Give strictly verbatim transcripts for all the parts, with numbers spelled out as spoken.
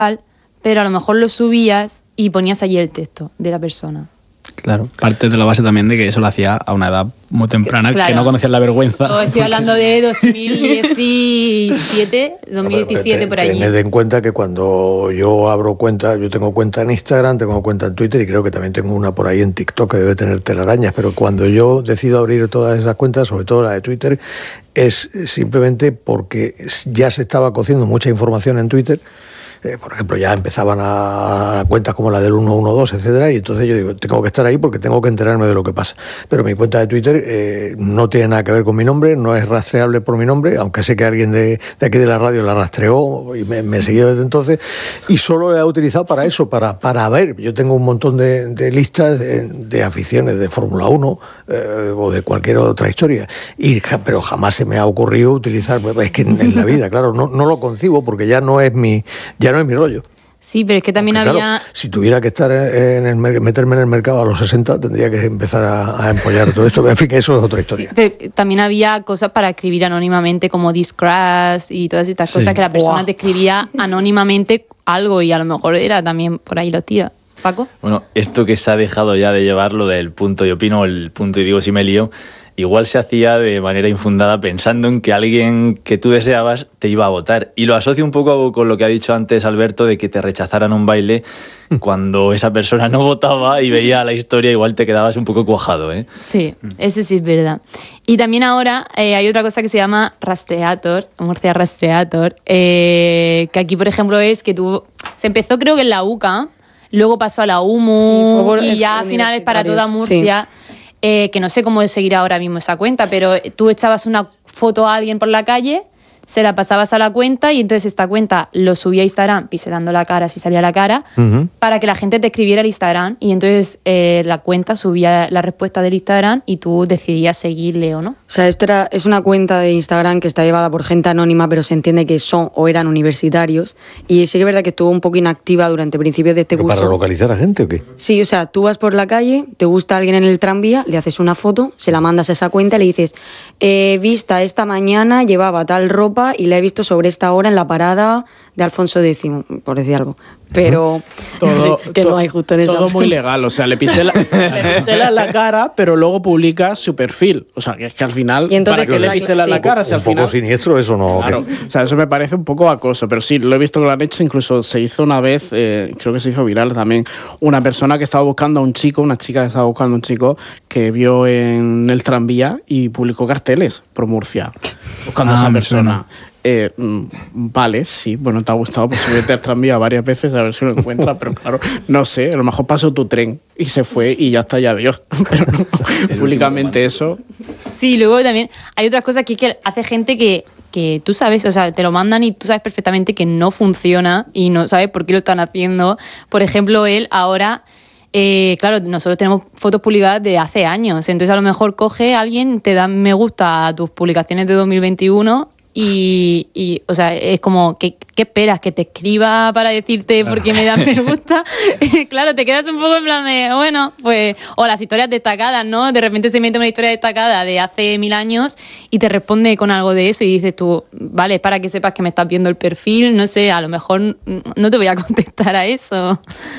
pero a lo mejor lo subías y ponías allí el texto de la persona. Claro, parte de la base también de que eso lo hacía a una edad muy temprana, claro, que no conocías la vergüenza. Oh, estoy hablando de dos mil diecisiete, dos mil diecisiete, por allí. Tened en cuenta que cuando yo abro cuenta, yo tengo cuenta en Instagram, tengo cuenta en Twitter y creo que también tengo una por ahí en TikTok que debe tener telarañas, pero cuando yo decido abrir todas esas cuentas, sobre todo la de Twitter, es simplemente porque ya se estaba cociendo mucha información en Twitter. Eh, por ejemplo, ya empezaban a cuentas como la del ciento doce, etcétera, y entonces yo digo, tengo que estar ahí porque tengo que enterarme de lo que pasa. Pero mi cuenta de Twitter eh, no tiene nada que ver con mi nombre, no es rastreable por mi nombre, aunque sé que alguien de, de aquí de la radio la rastreó y me, me siguió desde entonces, y solo la he utilizado para eso, para, para ver. Yo tengo un montón de, de listas de, de aficiones de Fórmula uno eh, o de cualquier otra historia, y, pero jamás se me ha ocurrido utilizar, es que en, en la vida, claro, no, no lo concibo porque ya no es mi... Ya no es mi rollo. Sí, pero es que también Porque, había... Claro, si tuviera que estar en el meterme en el mercado a los sesenta, tendría que empezar a, a empollar todo esto. En fin, eso es otra historia. Sí, pero también había cosas para escribir anónimamente, como Discrash y todas estas sí. cosas que la persona wow. te escribía anónimamente algo y a lo mejor era también por ahí los tiros. ¿Paco? Bueno, esto que se ha dejado ya de llevarlo del punto y opino, el punto y digo si me lío, igual se hacía de manera infundada pensando en que alguien que tú deseabas te iba a votar. Y lo asocio un poco con lo que ha dicho antes Alberto de que te rechazaran un baile cuando esa persona no votaba y veía la historia, igual te quedabas un poco cuajado, ¿eh? Sí, eso sí es verdad. Y también ahora eh, hay otra cosa que se llama Rastreator, Murcia Rastreator, eh, que aquí, por ejemplo, es que tú... Se empezó creo que en la U C A, luego pasó a la U M U sí, y ya al final es para toda Murcia... Sí. Eh, que no sé cómo seguir ahora mismo esa cuenta, pero tú echabas una foto a alguien por la calle, se la pasabas a la cuenta y entonces esta cuenta lo subía a Instagram, pixelando la cara si salía la cara, uh-huh. para que la gente te escribiera el Instagram y entonces eh, la cuenta subía la respuesta del Instagram y tú decidías seguirle o no. O sea, esto era, es una cuenta de Instagram que está llevada por gente anónima, pero se entiende que son o eran universitarios y sí que es verdad que estuvo un poco inactiva durante principios de este ¿Pero curso. ¿Para localizar a gente o qué? Sí, o sea, tú vas por la calle, te gusta alguien en el tranvía, le haces una foto, se la mandas a esa cuenta y le dices, eh, vista esta mañana, llevaba tal ropa y la he visto sobre esta hora en la parada de Alfonso X, por decir algo. Pero todo, sí, que to, no hay justo en esa. Todo muy legal, o sea, le pixela, le pixela la cara, pero luego publica su perfil. O sea, que es que al final, y entonces, ¿para qué le pixela sí. la cara? Si un al final, poco siniestro eso, ¿no? Claro, o sea, eso me parece un poco acoso, pero sí, lo he visto que lo han hecho, incluso se hizo una vez, eh, creo que se hizo viral también, una persona que estaba buscando a un chico, una chica que estaba buscando a un chico que vio en el tranvía y publicó carteles por Murcia, buscando ah, a esa persona. Eh, vale, sí, bueno, te ha gustado, pues subirte al tranvía varias veces a ver si lo encuentras, pero claro, no sé, a lo mejor pasó tu tren y se fue y ya está, ya adiós. Pero no, públicamente eso. Sí, luego también hay otras cosas que, es que hace gente que, que tú sabes, o sea, te lo mandan y tú sabes perfectamente que no funciona y no sabes por qué lo están haciendo. Por ejemplo, él ahora... Eh, claro, nosotros tenemos fotos publicadas de hace años, entonces a lo mejor coge alguien, te da me gusta a tus publicaciones de dos mil veintiuno y, y o sea, es como, ¿qué, qué esperas? ¿Que te escriba para decirte por qué me das me gusta? Claro, te quedas un poco en plan de, bueno, pues, o las historias destacadas, ¿no? De repente se mete una historia destacada de hace mil años y te responde con algo de eso y dices tú, vale, es para que sepas que me estás viendo el perfil, no sé, a lo mejor no te voy a contestar a eso.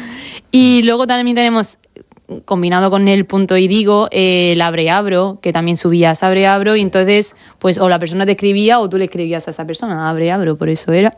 Y luego también tenemos, combinado con el punto y digo, eh, el abreabro, que también subías abreabro, y entonces, pues, o la persona te escribía o tú le escribías a esa persona, abreabro, por eso era.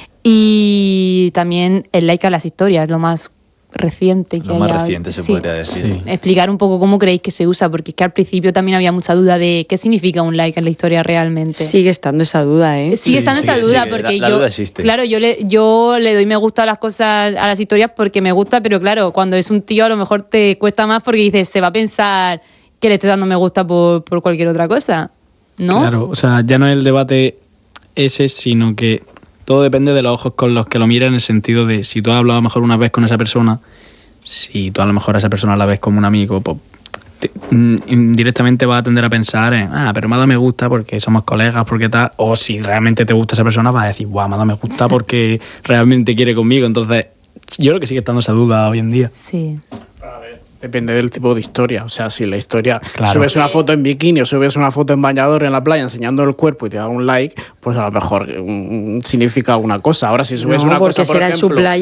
Y también el like a las historias, lo más reciente que Lo más haya. reciente se sí. podría decir. Sí. Explicar un poco cómo creéis que se usa, porque es que al principio también había mucha duda de qué significa un like en la historia realmente. Sigue estando esa duda, ¿eh? Sigue sí, estando sigue, esa duda, sigue. porque la, la yo, duda existe. claro, yo le, yo le doy me gusta a las cosas, a las historias porque me gusta, pero claro, cuando es un tío a lo mejor te cuesta más porque dices, se va a pensar que le estés dando me gusta por, por cualquier otra cosa, ¿no? Claro, o sea, ya no es el debate ese, sino que todo depende de los ojos con los que lo miras, en el sentido de si tú has hablado a lo mejor una vez con esa persona, si tú a lo mejor a esa persona la ves como un amigo, pues te, indirectamente vas a tender a pensar en, ah, pero me ha dado me gusta porque somos colegas, porque tal, o si realmente te gusta esa persona vas a decir, guau, me ha dado me gusta porque realmente quiere conmigo. Entonces yo creo que sigue estando esa duda hoy en día. Sí. A ver, Depende del tipo de historia. O sea, si la historia Claro. subes una foto en bikini o subes una foto en bañador en la playa enseñando el cuerpo y te da un like, pues a lo mejor mm, significa una cosa. Ahora, si subes No, una porque cosa, por será en su ejemplo, playa